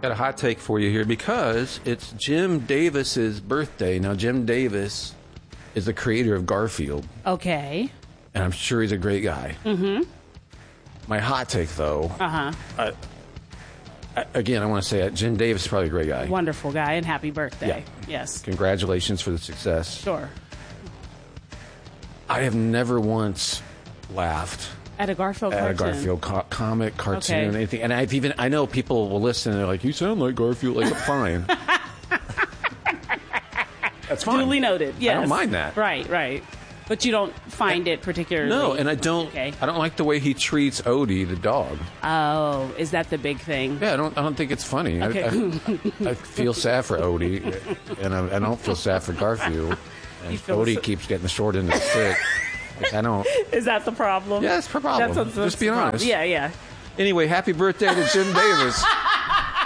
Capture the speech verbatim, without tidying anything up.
Got a hot take for you here because it's Jim Davis's birthday. Now, Jim Davis is the creator of Garfield. Okay. And I'm sure he's a great guy. Mm-hmm. My hot take, though. Uh-huh. I, I, again, I want to say it. Jim Davis is probably a great guy. Wonderful guy, and happy birthday. Yeah. Yes. Congratulations for the success. Sure. I have never once laughed At a Garfield at cartoon. a Garfield co- comic, cartoon, Okay. anything. And I've even I know people will listen and they're like, "You sound like Garfield." Like, fine. That's fine. Duly noted. Yes. I don't mind that. Right, right. But you don't find it particularly. No, and I don't. Okay. I don't like the way he treats Odie, the dog. Oh, is that the big thing? Yeah, I don't. I don't think it's funny. Okay. I, I, I feel sad for Odie, and I, I don't feel sad for Garfield. And feel Odie so- keeps getting the short end of the stick. Like, I don't. Is that the problem? Yeah, it's a problem. That's, that's Just being the problem. honest. Yeah, yeah. Anyway, happy birthday to Jim Davis.